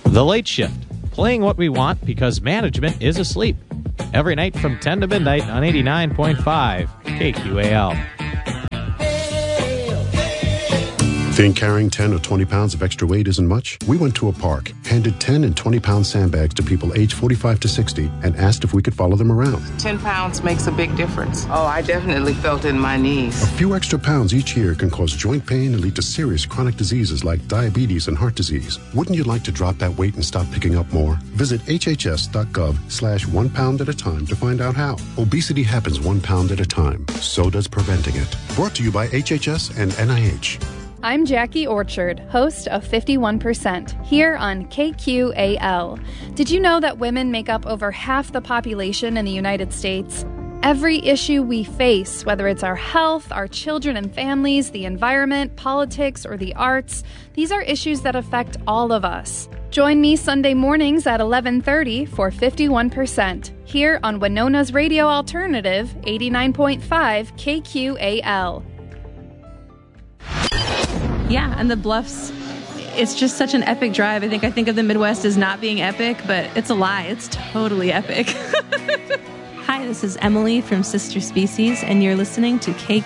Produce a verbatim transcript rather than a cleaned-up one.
The Late Shift, playing what we want because management is asleep. Every night from ten to midnight on eighty-nine point five K Q A L. Think carrying ten or twenty pounds of extra weight isn't much? We went to a park, handed ten and twenty pound sandbags to people aged forty-five to sixty, and asked if we could follow them around. ten pounds makes a big difference. Oh, I definitely felt it in my knees. A few extra pounds each year can cause joint pain and lead to serious chronic diseases like diabetes and heart disease. Wouldn't you like to drop that weight and stop picking up more? Visit hhs.gov slash one pound at a time to find out how. Obesity happens one pound at a time. So does preventing it. Brought to you by H H S and N I H. I'm Jackie Orchard, host of fifty-one percent, here on K Q A L. Did you know that women make up over half the population in the United States? Every issue we face, whether it's our health, our children and families, the environment, politics, or the arts, these are issues that affect all of us. Join me Sunday mornings at eleven thirty for fifty-one percent, here on Winona's Radio Alternative, eighty-nine point five K Q A L. Yeah, and the Bluffs, it's just such an epic drive. I think I think of the Midwest as not being epic, but it's a lie. It's totally epic. Hi, this is Emily from Sister Species, and you're listening to K